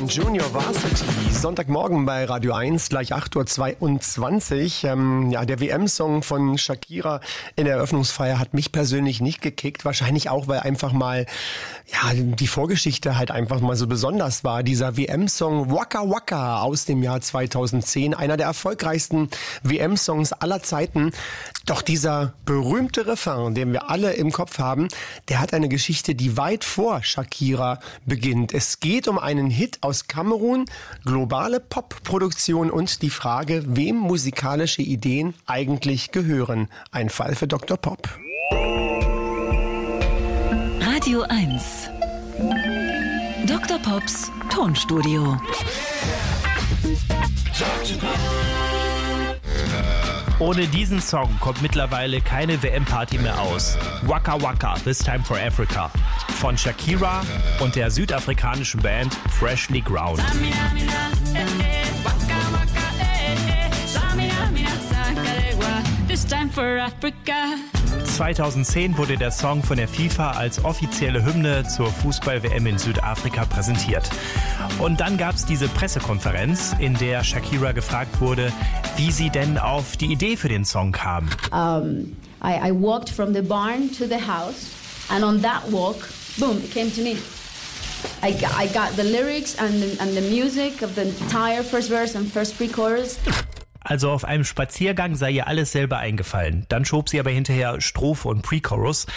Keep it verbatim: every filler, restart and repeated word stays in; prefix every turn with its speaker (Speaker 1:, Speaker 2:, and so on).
Speaker 1: Junior Varsity. Sonntagmorgen bei Radio eins, gleich acht Uhr zweiundzwanzig. Ähm, ja, der W M-Song von Shakira in der Eröffnungsfeier hat mich persönlich nicht gekickt. Wahrscheinlich auch, weil einfach mal, ja, die Vorgeschichte halt einfach mal so besonders war. Dieser W M-Song Waka Waka aus dem Jahr zweitausendzehn. Einer der erfolgreichsten W M-Songs aller Zeiten. Doch dieser berühmte Refrain, den wir alle im Kopf haben, der hat eine Geschichte, die weit vor Shakira beginnt. Es geht um einen Hit aus Kamerun, globale Pop-Produktion und die Frage, wem musikalische Ideen eigentlich gehören. Ein Fall für Doktor Pop.
Speaker 2: Radio eins. Doktor Pops Tonstudio.
Speaker 3: Ohne diesen Song kommt mittlerweile keine W M-Party mehr aus. Waka Waka, This Time for Africa. Von Shakira und der südafrikanischen Band Freshly Ground. zweitausendzehn wurde der Song von der FIFA als offizielle Hymne zur Fußball-W M in Südafrika präsentiert. Und dann gab es diese Pressekonferenz, in der Shakira gefragt wurde, wie sie denn auf die Idee für den Song kam.
Speaker 4: Um, I, I walked from the barn to the house, and on that walk, boom, it came to me. I got, I got the lyrics and the, and the music of the entire first verse and first pre-chorus.
Speaker 3: Also auf einem Spaziergang sei ihr alles selber eingefallen. Dann schob sie aber hinterher Strophe und Pre-Chorus.